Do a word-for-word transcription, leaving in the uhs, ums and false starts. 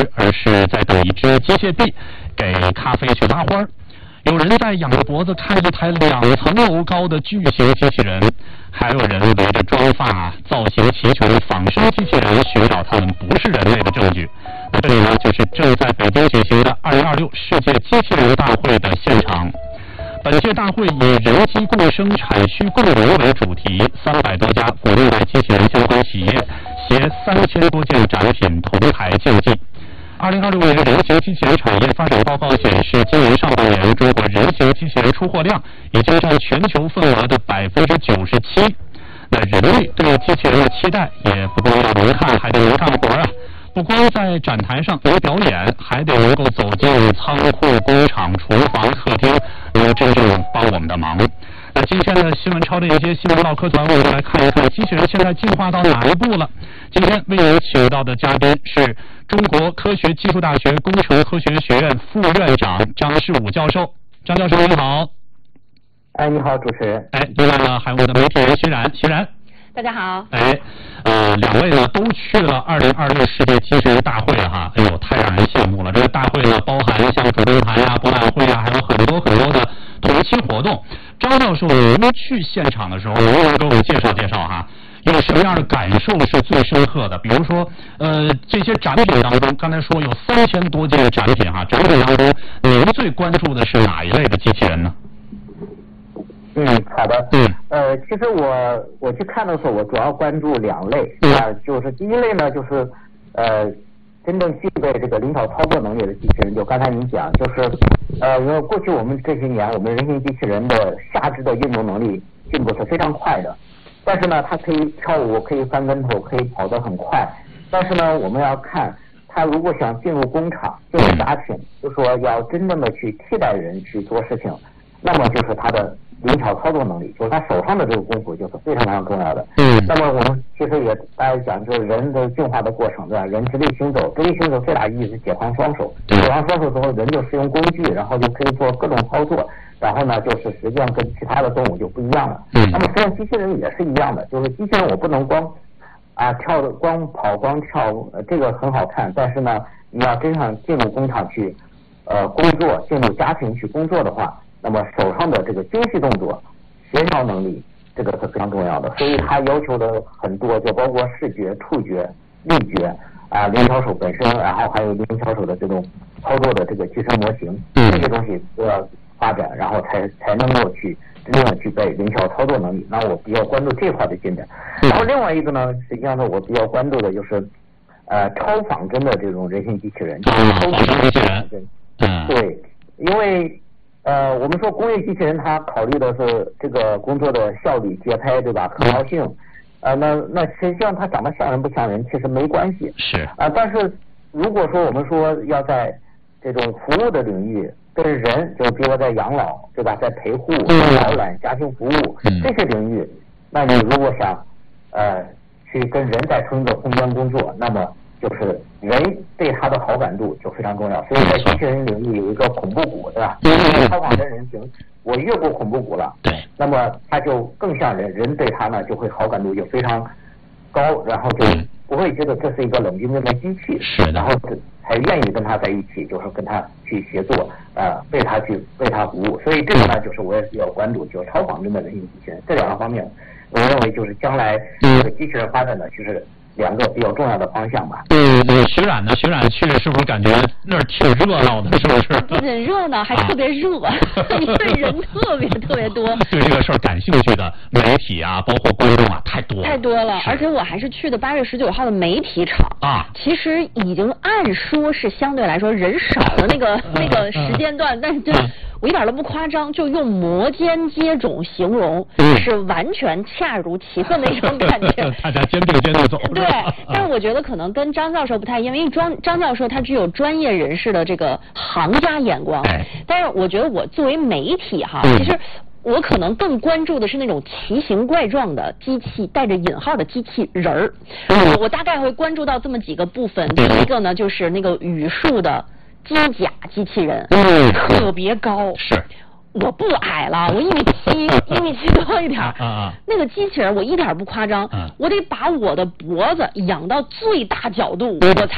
而是在等一只机械臂给咖啡去拉花。有人在仰着脖子看一台两层楼高的巨型机器人，还有人围着妆发、造型齐全的仿生机器人寻找他们不是人类的证据。那这里呢，就是正在北京举行的二零二六世界机器人大会的现场。本届大会以人机共生、产需共赢为主题，三百多家国内外机器人相关企业携三千多件展品同台竞技。二零二六年人形机器人产业发展报告显示，今年上半年中国人形机器人出货量已经占全球份额的百分之九十七。那人类对机器人的期待也不光要能看，还得能干活啊！不光在展台上能表演，还得能够走进仓库、工厂、厨房、客厅，能真正帮我们的忙。那今天的新闻超链接新闻唠嗑团，我们来看一看机器人现在进化到哪一步了。今天为您请到的嘉宾是中国科学技术大学工程科学学院副院长张世武教授。张教授您好。 哎，你好，主持人。 哎，另外呢，还有我的媒体人徐冉，徐冉。 大家好。 哎，呃，两位呢都去了二零二六世界机器人大会了哈，哎呦，太让人羡慕了。这个大会呢，包含像主动坛呀、博览会啊，还有很多很多的同期活动。张教授，您去现场的时候，能不能给我们介绍介绍哈？有什么样的感受是最深刻的？比如说，呃，这些展品当中，刚才说有三千多件展品哈，展品当中，您最关注的是哪一类的机器人呢？ 嗯，好的。 嗯， 呃，其实我我去看的时候，我主要关注两类啊、呃，就是第一类呢，就是呃，真正具备这个灵巧操作能力的机器人。就刚才您讲，就是呃，因为过去我们这些年，我们人形机器人的下肢的运动能力进步是非常快的，但是呢，它可以跳舞，可以翻跟头，可以跑得很快。但是呢，我们要看它如果想进入工厂、进入家庭，就说要真正的去替代人去做事情，那么就是它的灵巧操作能力，就是他手上的这个功夫就是非常非常重要的。嗯。那么我们其实也大家讲，就是人的进化的过程，对吧？人直立行走，直立行走最大意义是解放双手。解放双手之后，人就使用工具，然后就可以做各种操作。然后呢，就是实际上跟其他的动物就不一样了。嗯。那么实际上机器人也是一样的，就是机器人我不能光啊跳的光跑光跳，呃，这个很好看，但是呢，你要真想进入工厂去，呃，工作，进入家庭去工作的话。那么手上的这个精细动作、协调能力，这个是非常重要的，所以它要求的很多，就包括视觉、触觉、力觉啊，灵巧手本身，然后还有灵巧手的这种操作的这个具身模型，这些东西都要发展，然后才才能够去真正的具备灵巧操作能力。那我比较关注这块的进展。然后另外一个呢，实际上呢，我比较关注的就是，呃，超仿真的这种人形机器人，就是超仿真机器人。嗯，对，因为。呃，我们说工业机器人，它考虑的是这个工作的效率、节拍，对吧？可靠性，呃，那那实际上它长得像人不像人，其实没关系。是。啊、呃，但是如果说我们说要在这种服务的领域跟人，就比如说在养老，对吧？在陪护、导览、家庭服务这些领域，那你如果想呃去跟人在同一个空间工作，那么就是人对他的好感度就非常重要，所以在机器人领域有一个恐怖谷，对吧？因为超仿真人形，我越过恐怖谷了，对，那么他就更像人，人对他呢就会好感度就非常高，然后就不会觉得这是一个冷冰冰的机器，是，然后才愿意跟他在一起，就是跟他去协作，呃，为他去为他服务。所以这个呢，就是我也比较关注，就是超仿真的人形机器人这两个方面，我认为就是将来这个机器人发展的就是。两个比较重要的方向吧。 对对，徐冉呢？徐冉去是不是感觉那儿挺热闹的？是不是？ 不仅热闹，还特别热，啊、因为人特别特别多。 对这个事儿感兴趣的媒体啊，包括观众啊，太多了。 太多了，而且我还是去的八月十九号的媒体场啊。其实已经按说是相对来说人少的那个那个时间段，但是就。我一点都不夸张，就用摩肩接踵形容，嗯、是完全恰如其分的一种感觉。 大家肩并肩的走。 对，但是我觉得可能跟张教授不太一样，因为张张教授他具有专业人士的这个行家眼光。哎、但是我觉得我作为媒体哈，嗯、其实。我可能更关注的是那种奇形怪状的机器，带着引号的机器人儿。嗯、我大概会关注到这么几个部分。第一个呢，就是那个语数的。机甲机器人，嗯，特别高，是，我不矮了，我一米七，一米七多一点，啊，那个机器人我一点不夸张，我得把我的脖子仰到最大角度，我才